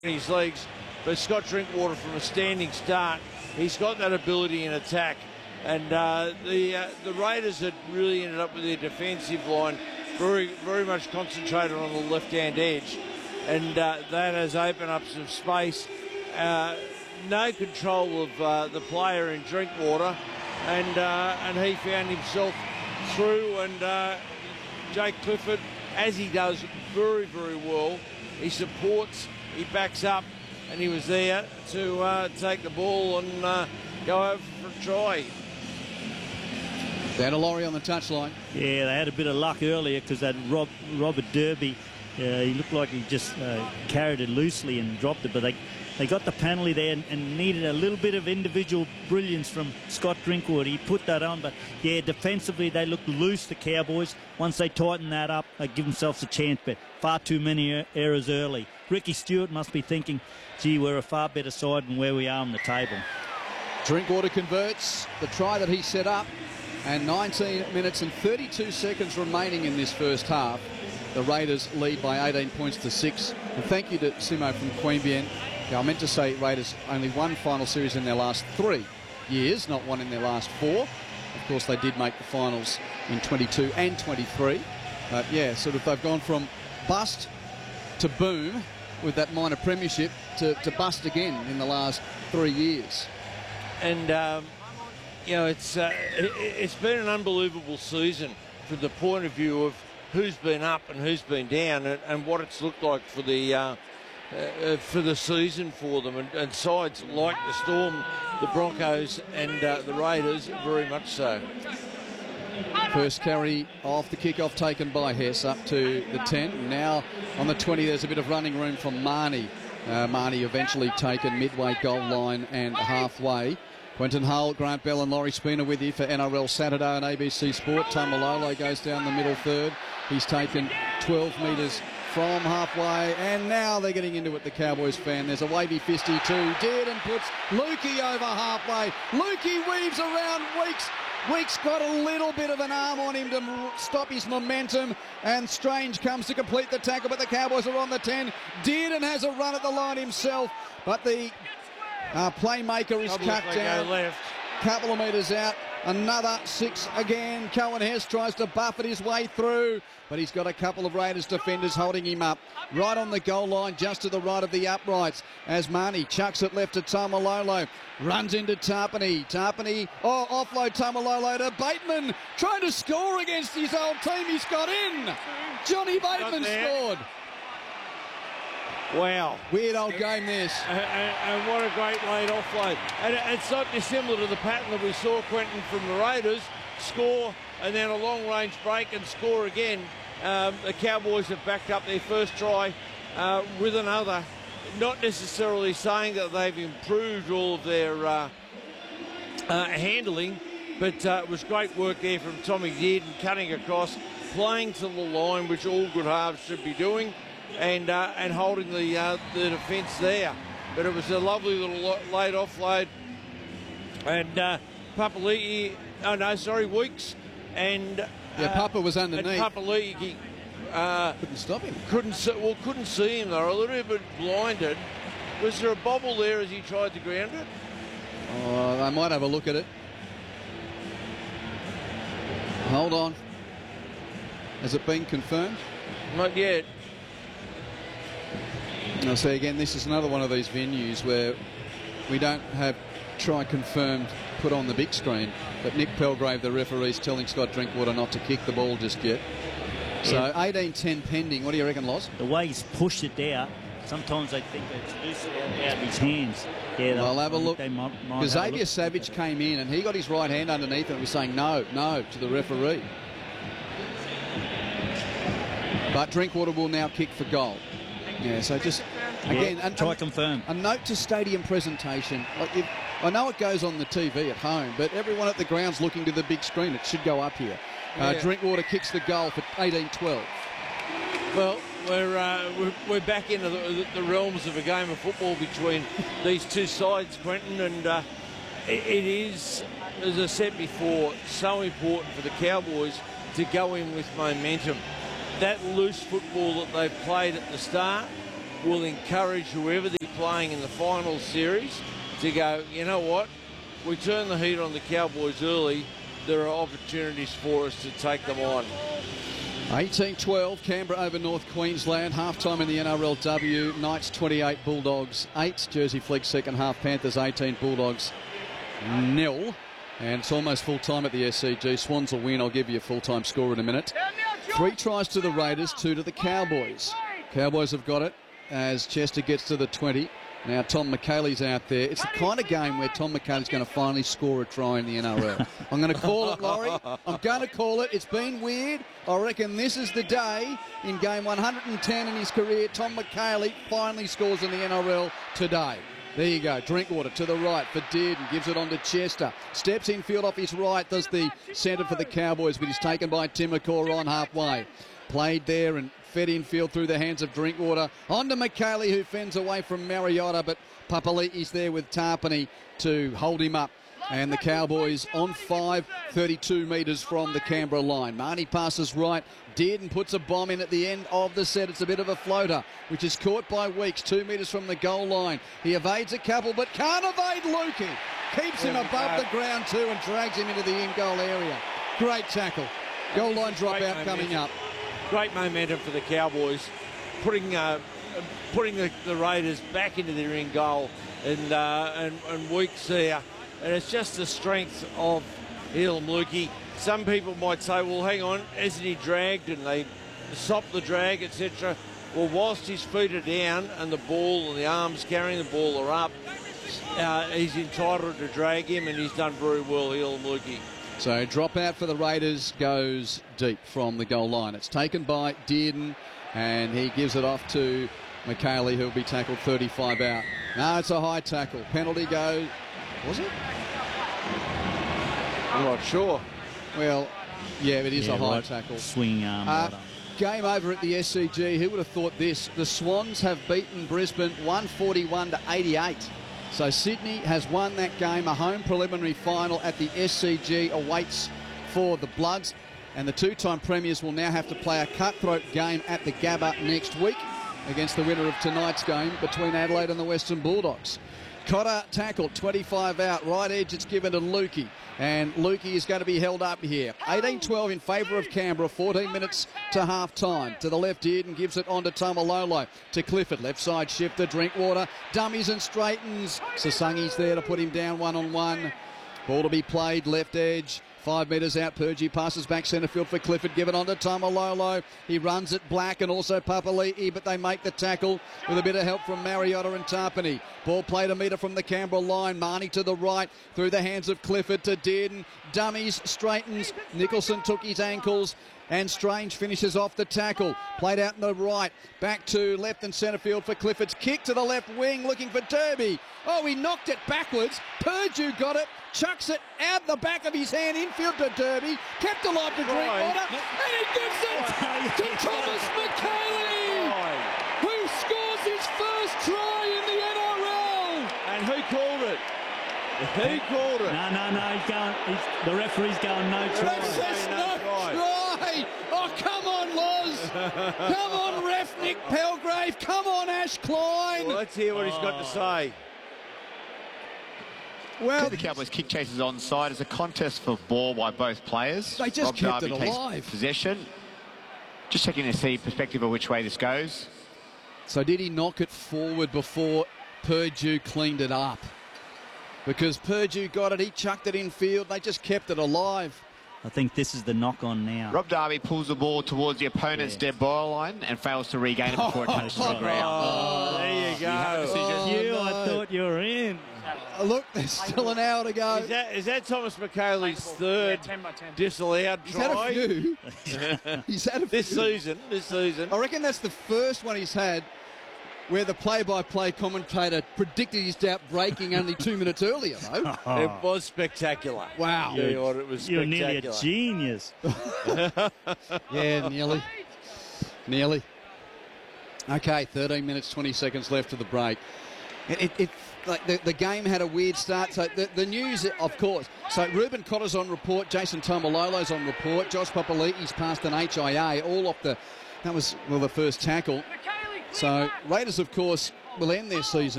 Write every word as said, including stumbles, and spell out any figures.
his legs, but Scott Drinkwater from a standing start, he's got that ability in attack. And uh, the uh, the Raiders had really ended up with their defensive line very very much concentrated on the left-hand edge, and uh, that has opened up some space. Uh, no control of uh, the player in Drinkwater, and uh, and he found himself through, and uh, Jake Clifford, as he does very, very well, he supports, he backs up, and he was there to uh, take the ball and uh, go over for a try. Dan Laurie on the touchline. Yeah, they had a bit of luck earlier because that Rob, Robert Derby, uh, he looked like he just uh, carried it loosely and dropped it, but they They got the penalty there and, and needed a little bit of individual brilliance from Scott Drinkwater. He put that on, but yeah, defensively they looked loose, the Cowboys. Once they tighten that up, they give themselves a chance, but far too many er errors early. Ricky Stewart must be thinking, gee, we're a far better side than where we are on the table. Drinkwater converts the try that he set up, and nineteen minutes and thirty-two seconds remaining in this first half. The Raiders lead by eighteen points to six. And thank you to Simo from Queanbeyan. Now, I meant to say Raiders only one final series in their last three years, not one in their last four. Of course, they did make the finals in twenty-two and twenty-three. But yeah, sort of they've gone from bust to boom with that minor premiership to, to bust again in the last three years. And, um, you know, it's, uh, it, it's been an unbelievable season from the point of view of who's been up and who's been down, and, and what it's looked like for the uh, uh, for the season for them, and, and sides like the Storm, the Broncos, and uh, the Raiders, very much so. First carry off the kickoff taken by Hess up to the ten. Now on the twenty, there's a bit of running room from Marnie. Uh, Marnie eventually taken midway goal line and halfway. Quentin Hull, Grant Bell and Laurie Spooner with you for N R L Saturday on A B C Sport. Tamalolo goes down the middle third. He's taken twelve metres from halfway, and now they're getting into it, the Cowboys fan. There's a wavy fisty too. Dearden puts Lukey over halfway. Lukey weaves around Weeks. Weeks got a little bit of an arm on him to stop his momentum, and Strange comes to complete the tackle, but the Cowboys are on the ten. Dearden has a run at the line himself, but the Uh, playmaker is cut down, left. couple of metres out, another six again. Cohen Hess tries to buffet his way through, but he's got a couple of Raiders defenders holding him up. Right on the goal line, just to the right of the uprights, as Marnie chucks it left to Tamalolo. Runs into Tarpany. Tarpany, oh, offload Tamalolo to Bateman, trying to score against his old team. He's got in. Johnny Bateman scored. Wow. Weird old game this. And, and, and what a great late offload. And it's not dissimilar to the pattern that we saw Quentin from the Raiders score and then a long range break and score again. Um, the Cowboys have backed up their first try uh, with another. Not necessarily saying that they've improved all of their uh, uh, handling, but uh, it was great work there from Tommy Dearden, cutting across, playing to the line, which all good halves should be doing. And uh, and holding the uh, the defence there, but it was a lovely little late offload. And uh, Papali'i, oh no, sorry, Weeks, and uh, yeah, Papa was underneath. And Papali'i uh, couldn't stop him. Couldn't see, well, couldn't see him. They were a little bit blinded. Was there a bobble there as he tried to ground it? Oh, I might have a look at it. Hold on. Has it been confirmed? Not yet. I'll say again, this is another one of these venues where we don't have try confirmed put on the big screen, but Nick Pelgrave, the referee, is telling Scott Drinkwater not to kick the ball just yet. So eighteen ten pending. What do you reckon, Loz? The way he's pushed it there, sometimes I think it's loose out of his hands. Yeah, well, have a look. Because Xavier Savage came in and he got his right hand underneath and was saying no, no to the referee. But Drinkwater will now kick for goal. Yeah, so just, again, yeah, try confirm. A note to stadium presentation. Like if, I know it goes on the T V at home, but everyone at the ground's looking to the big screen. It should go up here. Uh, yeah. Drinkwater kicks the goal for eighteen twelve. Well, we're, uh, we're, we're back into the, the realms of a game of football between these two sides, Quentin, and uh, it, it is, as I said before, so important for the Cowboys to go in with momentum. That loose football that they've played at the start will encourage whoever they're playing in the final series to go, you know what, we turn the heat on the Cowboys early, there are opportunities for us to take them on. eighteen twelve, Canberra over North Queensland. Half-time in the N R L W. Knights twenty-eight, Bulldogs eight. Jersey Flegg second half. Panthers eighteen, Bulldogs nil. And it's almost full-time at the S C G. Swans will win. I'll give you a full-time score in a minute. Three tries to the Raiders, two to the Cowboys. Cowboys have got it as Chester gets to the twenty. Now Tom McHaley's out there. It's the kind of game where Tom McHaley's going to finally score a try in the N R L. I'm going to call it, Laurie. I'm going to call it. It's been weird. I reckon this is the day in game one hundred ten in his career. Tom McHaley finally scores in the N R L today. There you go. Drinkwater to the right for Dearden. Gives it on to Chester. Steps infield off his right. Does the centre for the Cowboys, but he's taken by Tim McCaw on halfway. Played there and fed infield through the hands of Drinkwater. On to McHaley, who fends away from Mariota, but Papali'i's there with Tarpany to hold him up. And the Cowboys on five, thirty-two metres from the Canberra line. Marnie passes right. Dearden puts a bomb in at the end of the set. It's a bit of a floater, which is caught by Weeks, two metres from the goal line. He evades a couple, but can't evade Lukey. Keeps him above the ground too and drags him into the in-goal area. Great tackle. Goal line dropout coming up. Great momentum for the Cowboys, putting uh, putting the, the Raiders back into their in goal, and uh, and, and Weeks there, and it's just the strength of Elam Lukey. Some people might say, well, hang on, isn't he dragged? And they stop the drag, et cetera. Well, whilst his feet are down and the ball and the arms carrying the ball are up, uh, he's entitled to drag him, and he's done very well, Elam Lukey. So drop out for the Raiders goes deep from the goal line. It's taken by Dearden, and he gives it off to McHaley, who'll be tackled thirty-five out. No, it's a high tackle. Penalty goes. Was it? I'm not sure. Well, yeah, it is yeah, a high right. tackle. Swing arm. Uh, right game over at the S C G. Who would have thought this? The Swans have beaten Brisbane one forty-one to eighty-eight. So Sydney has won that game. A home preliminary final at the S C G awaits for the Bloods. And the two-time premiers will now have to play a cutthroat game at the Gabba next week against the winner of tonight's game between Adelaide and the Western Bulldogs. Cotter tackled, twenty-five out. Right edge, it's given to Lukey. And Lukey is going to be held up here. eighteen twelve in favour of Canberra. fourteen minutes to half-time. To the left, Dearden gives it on to Tamalolo. To Clifford. Left side shifter, Drinkwater. Dummies and straightens. Sasangi's there to put him down one-on-one. Ball to be played, left edge. Five metres out, Purgey passes back centre field for Clifford. Give it on to Tamalolo. He runs it Black and also Papali'i, but they make the tackle with a bit of help from Mariota and Tarpany. Ball played a metre from the Canberra line. Marnie to the right, through the hands of Clifford to Dearden. Dummies, straightens. Nicholson took his ankles. And Strange finishes off the tackle. Played out in the right. Back to left and centre field for Clifford's kick to the left wing, looking for Derby. Oh, he knocked it backwards. Purdue got it. Chucks it out the back of his hand, infield to Derby. Kept alive to Drinkwater. And he gives it to Thomas McHaley, who scores his first try in the N R L. And who called it? Who called it? No, no, no. He's going. He's, the referee's going no try. Ref says no try. Oh, come on, Loz. Come on, ref Nick Pelgrave. Come on, Ash Klein. Well, let's hear what he's got to say. Well, the Cowboys kick chases onside. It's a contest for ball by both players. They just Rob kept Darby it takes alive. possession. Just checking to see perspective of which way this goes. So did he knock it forward before Purdue cleaned it up? Because Purdue got it, he chucked it in field. They just kept it alive. I think this is the knock-on now. Rob Darby pulls the ball towards the opponent's Yeah. dead ball line and fails to regain it before it touches the ground. Oh, there you go. decision. you, no. I thought you were in. Uh, look, there's still an hour to go. Is that, is that Thomas McHaley's third disallowed He's had a try few. He's had a this few. season? This season. I reckon that's the first one he's had where the play-by-play commentator predicted his doubt breaking only two minutes earlier, though. It was spectacular. Wow. Yeah, what, it was You're spectacular. nearly a genius. Yeah, nearly. Nearly. Okay, thirteen minutes, twenty seconds left to the break. It, it, it like the, the game had a weird start. So the, the news, of course. So Ruben Cotter's on report. Jason Tamalolo's on report. Josh Papali'i's passed an H I A. All off the... That was, well, the first tackle. So Raiders, of course, will end their season